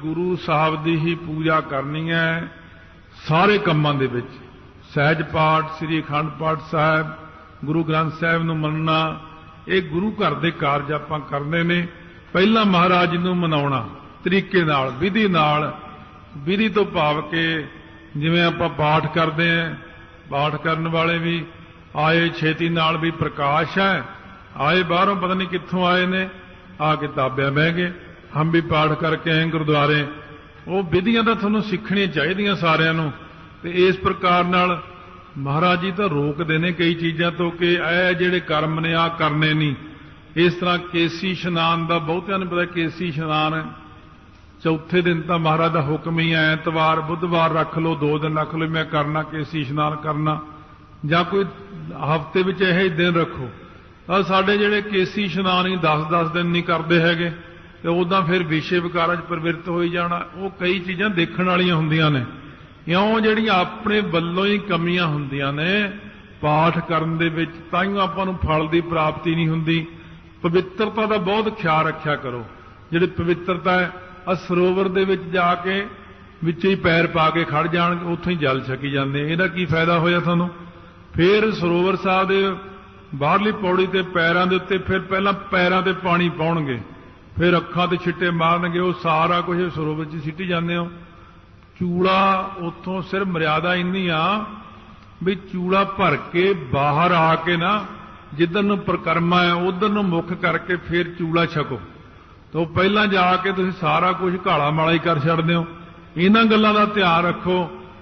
ਗੁਰੂ ਸਾਹਿਬ ਦੀ ਹੀ ਪੂਜਾ ਕਰਨੀ ਹੈ। ਸਾਰੇ ਕੰਮਾਂ ਦੇ ਵਿੱਚ ਸਹਿਜ ਪਾਠ, ਸ੍ਰੀ ਅਖੰਡ ਪਾਠ ਸਾਹਿਬ, ਗੁਰੂ ਗ੍ਰੰਥ ਸਾਹਿਬ ਨੂੰ ਮੰਨਣਾ, ਇਹ ਗੁਰੂ ਘਰ ਦੇ ਕਾਰਜ ਆਪਾਂ ਕਰਨੇ ਨੇ। ਪਹਿਲਾਂ ਮਹਾਰਾਜ ਨੂੰ ਮਨਾਉਣਾ ਤਰੀਕੇ ਨਾਲ, ਵਿਧੀ ਨਾਲ। ਵਿਧੀ ਤੋਂ ਭਾਵ ਕਿ ਜਿਵੇਂ ਆਪਾਂ ਪਾਠ ਕਰਦੇ ਹਾਂ, ਪਾਠ ਕਰਨ ਵਾਲੇ ਵੀ ਆਏ ਛੇਤੀ ਨਾਲ ਵੀ ਪ੍ਰਕਾਸ਼ ਹੈ, ਆਏ ਬਾਹਰੋਂ ਪਤਾ ਨਹੀਂ ਕਿੱਥੋਂ ਆਏ ਨੇ, ਆ ਕੇ ਤਾਬਿਆਂ ਬਹਿ ਗਏ। ਹਮ ਵੀ ਪਾਠ ਕਰਕੇ ਆਏ ਗੁਰਦੁਆਰੇ। ਉਹ ਵਿਧੀਆਂ ਤਾਂ ਤੁਹਾਨੂੰ ਸਿੱਖਣੀਆਂ ਚਾਹੀਦੀਆਂ ਸਾਰਿਆਂ ਨੂੰ। ਤੇ ਇਸ ਪ੍ਰਕਾਰ ਨਾਲ ਮਹਾਰਾਜ ਜੀ ਤਾਂ ਰੋਕਦੇ ਨੇ ਕਈ ਚੀਜ਼ਾਂ ਤੋਂ ਕਿ ਇਹ ਜਿਹੜੇ ਕਰਮ ਨੇ ਆ ਕਰਨੇ ਨਹੀਂ। ਇਸ ਤਰ੍ਹਾਂ ਕੇਸੀ ਇਸ਼ਨਾਨ ਦਾ ਬਹੁਤਿਆਂ ਨੂੰ ਪਤਾ, ਕੇਸੀ ਇਸ਼ਨਾਨ ਹੈ ਚੌਥੇ ਦਿਨ ਤਾਂ ਮਹਾਰਾਜ ਦਾ ਹੁਕਮ ਹੀ ਹੈ, ਐਤਵਾਰ ਬੁੱਧਵਾਰ ਰੱਖ ਲਓ, 2 ਦਿਨ ਰੱਖ ਲਓ, ਮੈਂ ਕਰਨਾ ਕੇਸੀ ਇਸ਼ਨਾਨ ਕਰਨਾ, ਜਾਂ ਕੋਈ ਹਫ਼ਤੇ ਵਿੱਚ ਇਹ ਦਿਨ ਰੱਖੋ। ਤਾਂ ਸਾਡੇ ਜਿਹੜੇ ਕੇਸੀ ਇਸ਼ਨਾਨ ਹੀ 10-10 ਦਿਨ ਨਹੀਂ ਕਰਦੇ ਹੈਗੇ, ਤੇ ਉੱਦਾਂ ਫਿਰ ਵਿਸ਼ੇ ਵਿਕਾਰਾਂ 'ਚ ਪ੍ਰਵਿਰਤ ਹੋਈ ਜਾਣਾ। ਉਹ ਕਈ ਚੀਜ਼ਾਂ ਦੇਖਣ ਵਾਲੀਆਂ ਹੁੰਦੀਆਂ ਨੇ, ਇਉਂ ਜਿਹੜੀਆਂ ਆਪਣੇ ਵੱਲੋਂ ਹੀ ਕਮੀਆਂ ਹੁੰਦੀਆਂ ਨੇ ਪਾਠ ਕਰਨ ਦੇ ਵਿੱਚ, ਤਾਈਓ ਆਪਾਂ ਨੂੰ ਫਲ ਦੀ ਪ੍ਰਾਪਤੀ ਨਹੀਂ ਹੁੰਦੀ। ਪਵਿੱਤਰਤਾ ਦਾ ਬਹੁਤ ਖਿਆਲ ਰੱਖਿਆ ਕਰੋ। ਜਿਹੜੀ ਪਵਿੱਤਰਤਾ ਹੈ, ਆ ਸਰੋਵਰ ਦੇ ਵਿੱਚ ਜਾ ਕੇ ਵਿੱਚ ਹੀ ਪੈਰ ਪਾ ਕੇ ਖੜ ਜਾਣ, ਉੱਥੋਂ ਹੀ ਜਲ ਛਕੀ ਜਾਂਦੇ, ਇਹਦਾ ਕੀ ਫਾਇਦਾ ਹੋਇਆ ਤੁਹਾਨੂੰ? ਫਿਰ ਸਰੋਵਰ ਸਾਹਿਬ ਦੇ ਬਾਹਰਲੀ ਪੌੜੀ ਤੇ ਪੈਰਾਂ ਦੇ ਉੱਤੇ ਫਿਰ ਪਹਿਲਾਂ ਪੈਰਾਂ ਤੇ ਪਾਣੀ ਪਾਉਣਗੇ, ਫਿਰ ਅੱਖਾਂ ਤੇ ਛਿੱਟੇ ਮਾਰਨਗੇ, ਉਹ ਸਾਰਾ ਕੁਝ ਸਰੋਵਰ 'ਚ ਸਿੱਟੀ ਜਾਂਦੇ ਹੋ। ਚੂੜਾ ਉੱਥੋਂ ਸਿਰਫ ਮਰਿਆਦਾ ਇੰਨੀ ਆ ਵੀ ਚੂੜਾ ਭਰ ਕੇ ਬਾਹਰ ਆ ਕੇ ਨਾ, ਜਿੱਧਰ ਨੂੰ ਪਰਿਕਰਮਾ ਹੈ ਉਧਰ ਨੂੰ ਮੁੱਖ ਕਰਕੇ ਫਿਰ ਚੂੜਾ ਛਕੋ। ਤਾਂ ਪਹਿਲਾਂ ਜਾ ਕੇ ਤੁਸੀਂ ਸਾਰਾ ਕੁਝ ਘਾਲਾ ਮਾਲਾ ਹੀ ਕਰ ਛੱਡਦੇ ਹੋ। ਇਹਨਾਂ ਗੱਲਾਂ ਦਾ ਧਿਆਨ ਰੱਖੋ।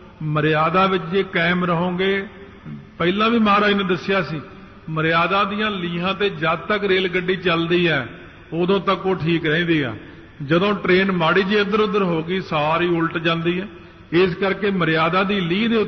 ਮਰਿਆਦਾ ਵਿੱਚ ਜੇ ਕਾਇਮ ਰਹੋਗੇ, ਪਹਿਲਾਂ ਵੀ ਮਹਾਰਾਜ ਨੇ ਦੱਸਿਆ ਸੀ, ਮਰਿਆਦਾ ਦੀਆਂ ਲੀਹਾਂ ਤੇ ਜਦ ਤੱਕ ਰੇਲ ਗੱਡੀ ਚੱਲਦੀ ਹੈ ਉਦੋਂ ਤੱਕ ਉਹ ਠੀਕ ਰਹਿੰਦੀ ਆ। ਜਦੋਂ ਟ੍ਰੇਨ ਮਾੜੀ ਜਿਹੀ ਇੱਧਰ ਉੱਧਰ ਹੋ ਗਈ, ਸਾਰੀ ਉਲਟ ਜਾਂਦੀ ਹੈ। ਇਸ ਕਰਕੇ ਮਰਿਆਦਾ ਦੀ ਲੀਹ ਦੇ